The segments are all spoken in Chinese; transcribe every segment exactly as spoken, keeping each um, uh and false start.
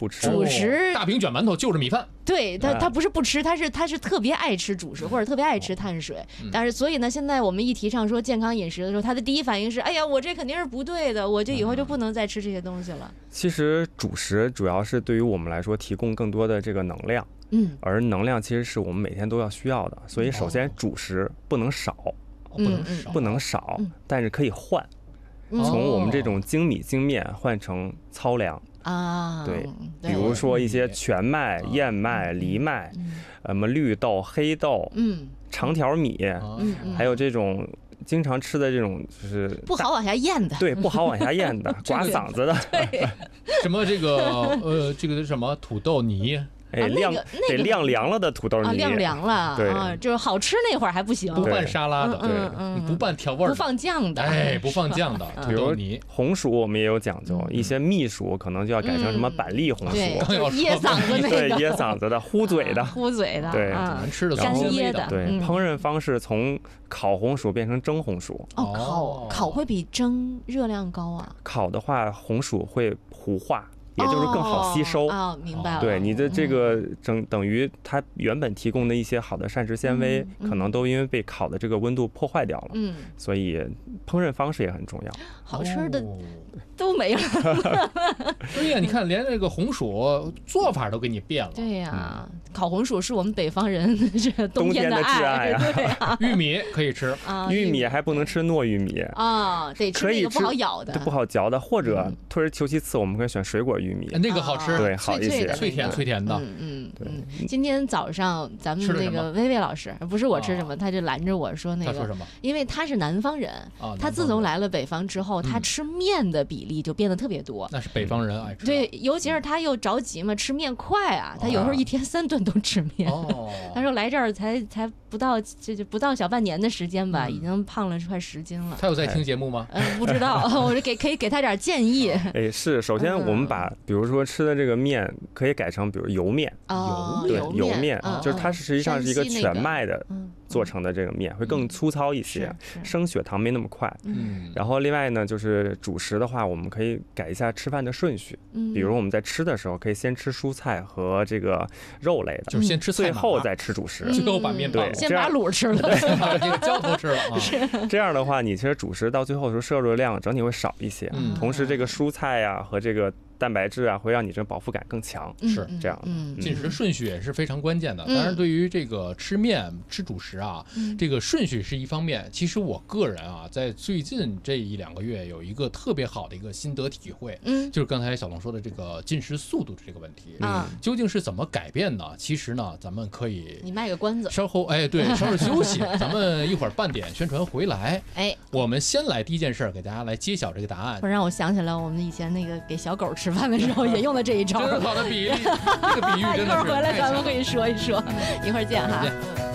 不吃。 主食、 哦、大饼卷馒头就是米饭。 对他，他不是不吃，他是他是特别爱吃主食或者特别爱吃碳水。嗯、但是所以呢，现在我们一提倡说健康饮食的时候，他的第一反应是：哎呀，我这肯定是不对的，我就以后就不能再吃这些东西了。 其实主食主要是对于我们来说提供更多的这个能量， 嗯， 而能量其实是我们每天都要需要的，所以首先主食不能少， 哦、不能少， 不能少， 嗯、 但是可以换， 嗯、 从我们这种精米精面换成糙粮。 啊， 对，比如说一些全麦、燕麦、藜麦，什么绿豆、黑豆， 嗯， 长条米， 嗯， 还有这种经常吃的这种就是不好往下咽的， 对，不好往下咽的，刮嗓子的， 对， 什么这个呃，这个什么土豆泥。 哎，晾、 啊那个、 得晾凉了的土豆泥， 啊、晾凉了， 对啊，就是好吃那会儿还不行， 不拌沙拉的， 对，嗯嗯、 不拌调味儿， 不放酱的， 哎，不放酱的土豆泥。 红薯我们也有讲究，嗯、一些蜜薯可能就要改成什么板栗红薯， 刚要噎嗓子那个， 对，噎嗓子的，糊嘴的， 啊、糊嘴的， 对， 难吃的， 干噎的， 对， 嗯、 烹饪方式从烤红薯变成蒸红薯。 哦，烤烤会比蒸热量高啊？ 烤的话，红薯会糊化。也就是更好吸收啊、哦哦，明白了。 对你的这个整等于它原本提供的一些好的膳食纤维， 嗯嗯、 可能都因为被烤的这个温度破坏掉了。 嗯， 所以烹饪方式也很重要。 好吃的都没了。 对呀，你看连这个红薯做法都给你变了。 对呀，嗯、烤红薯是我们北方人这冬天的挚爱呀。对呀， 玉米可以吃啊， 玉米还不能吃糯玉米啊，得吃那个不好咬的， 不好嚼的，或者退而求其次，我们可以选水果玉米， 那个好吃， 对，好一些， 脆甜脆甜的。 嗯嗯嗯。今天早上咱们那个薇薇老师，不是我吃什么，他就拦着我说那个， 他说什么？ 因为他是南方人，他自从来了北方之后，他吃面的比例就变得特别多。 那是北方人爱吃。 对，尤其是他又着急嘛，吃面快啊，他有时候一天三顿都吃面。 哦。 他说来这儿才才不到这就不到小半年的时间吧，已经胖了快十斤了。 他有在听节目吗？ 嗯，不知道，我是给可以给他点建议。 哎，是，首先我们把比如说吃的这个面可以改成比如油面， 哦， 对，油面， 就是它实际上是一个全麦的做成的这个面，会更粗糙一些，升血糖没那么快。 嗯。 然后另外呢，就是主食的话，我们可以改一下吃饭的顺序，比如我们在吃的时候可以先吃蔬菜和这个肉类的， 就是先吃菜， 最后再吃主食， 最后把面对， 先把卤吃了， 先把这个浇头吃了啊。 这样的话，你其实主食到最后的时候摄入量整体会少一些， 嗯， 同时这个蔬菜呀、啊、和这个蛋白质啊，会让你这个饱腹感更强， 是这样的。 嗯， 进食顺序也是非常关键的。当然，对于这个吃面、吃主食啊，这个顺序是一方面。其实我个人啊，在最近这一两个月有一个特别好的一个心得体会， 嗯， 就是刚才小龙说的这个进食速度这个问题啊， 究竟是怎么改变呢？其实呢，咱们可以你卖个关子， 稍后哎，对，稍事休息，咱们一会儿半点宣传回来， 哎， 我们先来第一件事给大家来揭晓这个答案。 不让我想起来我们以前那个给小狗吃饭的时候也用的这一招， 真好的比喻，这个比喻真的是。 一会儿回来咱们可以说一说，一会儿见哈。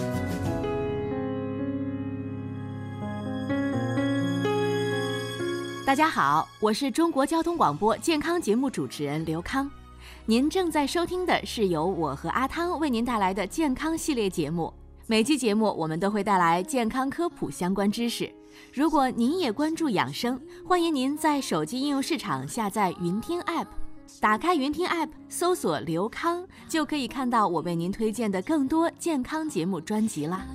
大家好，我是中国交通广播健康节目主持人刘康，您正在收听的是由我和阿汤为您带来的健康系列节目。每期节目我们都会带来健康科普相关知识。如果您也关注养生，欢迎您在手机应用市场下载云听 App， 打开云听 App， 搜索刘康，就可以看到我为您推荐的更多健康节目专辑啦。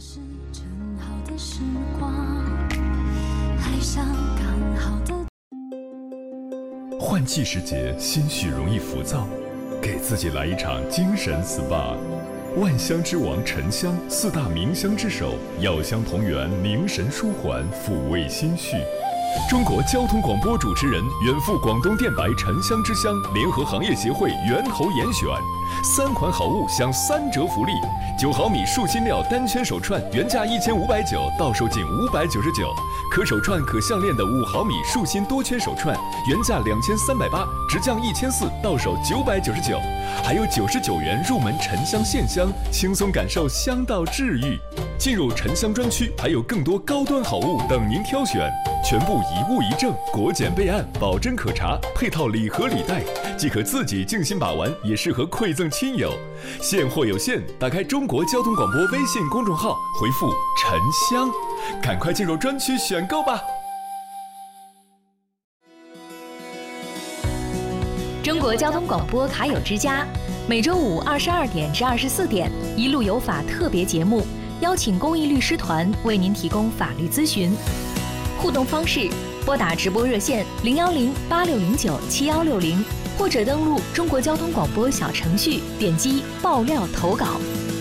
换季时节，心绪容易浮躁，给自己来一场精神 S P A。万香之王沉香，四大名香之首，药香同源，凝神舒缓，抚慰心绪。中国交通广播主持人，远赴广东电白沉香之乡，联合行业协会源头严选，三款好物享三折福利：九毫米树心料单圈手串原价一千五百九，到手仅五百九十九；可手串可项链的五毫米树心多圈手串原价两千三百八，直降一千四，到手九百九十九。还有九十九元入门沉香线香，轻松感受香道治愈。进入沉香专区，还有更多高端好物等您挑选，全部一物一证，国检备案，保真可查，配套礼盒礼袋，既可自己静心把玩，也适合馈赠亲友。现货有限，打开中国交通广播微信公众号，回复沉香，赶快进入专区选购吧。 中国国交通广播卡友之家，每周五二十二点至二十四点，一路有法特别节目，邀请公益律师团为您提供法律咨询。互动方式：拨打直播热线零幺零八六零九七幺六零，或者登录中国交通广播小程序，点击爆料投稿。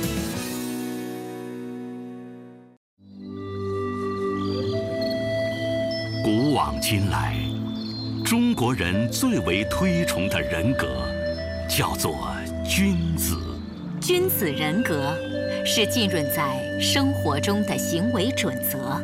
古往今来，中国人最为推崇的人格叫做君子。 君子人格是浸润在生活中的行为准则。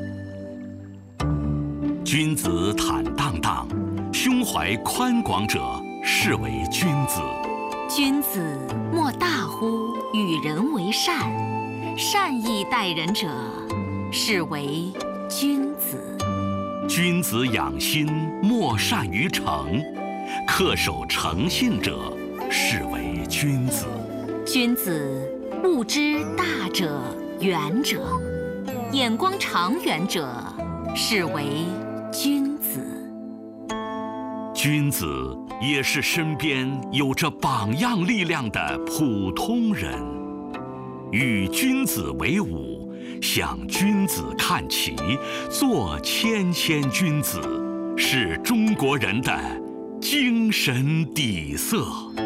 君子坦荡荡，胸怀宽广者是为君子。 君子莫大乎与人为善，善意待人者是为君子。 君子养心，莫善于诚，恪守诚信者是为君子。 君子务之大者远者，眼光长远者是为君子。 君子也是身边有着榜样力量的普通人。与君子为伍，向君子看齐，做谦谦君子，是中国人的精神底色。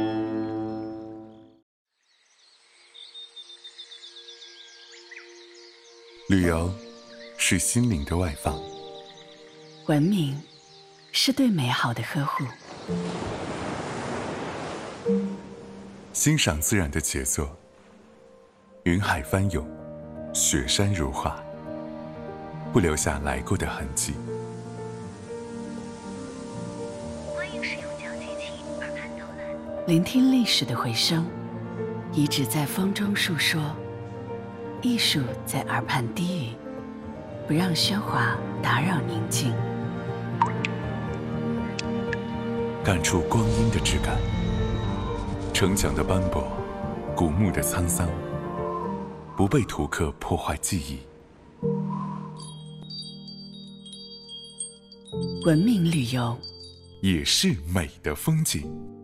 旅游是心灵的外放， 文明是对美好的呵护， 欣赏自然的杰作，云海翻涌，雪山如画，不留下来过的痕迹。 欢迎使用讲解器耳畔导览，聆听历史的回声，遗址在风中述说，艺术在耳畔低语，不让喧哗打扰宁静。 感触光阴的质感，城墙的斑驳，古墓的沧桑，不被图刻破坏记忆。 文明旅游也是美的风景。